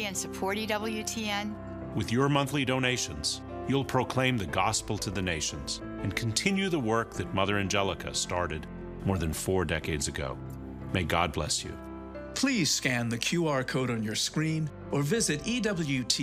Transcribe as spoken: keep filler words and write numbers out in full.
and support E W T N? With your monthly donations, you'll proclaim the gospel to the nations and continue the work that Mother Angelica started more than four decades ago. May God bless you. Please scan the Q R code on your screen or visit E W T